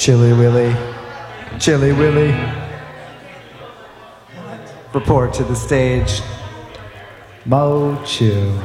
Chili Willy. Chili Willy. Report to the stage. Mo Chu.